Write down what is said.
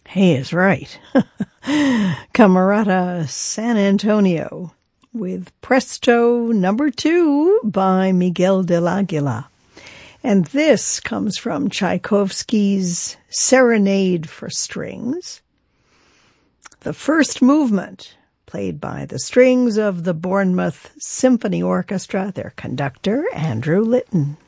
He is right. Camerata San Antonio with Presto number 2 by Miguel del Aguila. And this comes from Tchaikovsky's Serenade for Strings. The first movement, played by the strings of the Bournemouth Symphony Orchestra, their conductor, Andrew Litton.